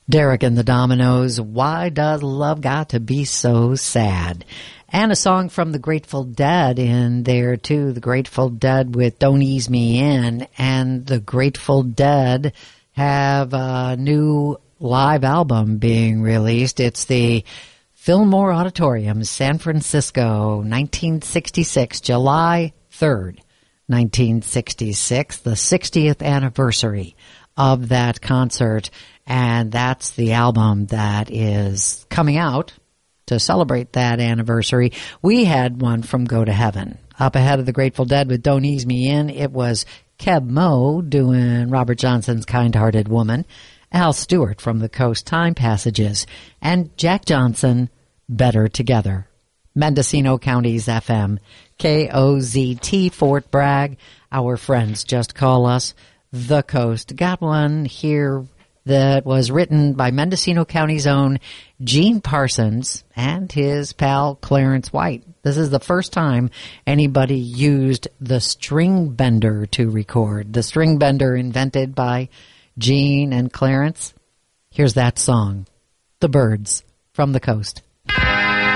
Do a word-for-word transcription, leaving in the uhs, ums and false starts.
Derek and the Dominoes, Why Does Love Got to Be So Sad? And a song from the Grateful Dead in there, too. The Grateful Dead with Don't Ease Me In. And the Grateful Dead have a new live album being released. It's the Fillmore Auditorium, San Francisco, nineteen sixty-six, July third, nineteen sixty-six, the sixtieth anniversary of that concert. And that's the album that is coming out to celebrate that anniversary. We had one from Go to Heaven. Up ahead of the Grateful Dead with Don't Ease Me In, it was Keb Mo doing Robert Johnson's Kind-Hearted Woman, Al Stewart from the Coast Time Passages, and Jack Johnson, Better Together. Mendocino County's F M, K O Z T, Fort Bragg. Our friends just call us The Coast. Got one here that was written by Mendocino County's own Gene Parsons and his pal Clarence White. This is the first time anybody used the string bender to record. The string bender invented by Gene and Clarence. Here's that song, The Birds from the Coast.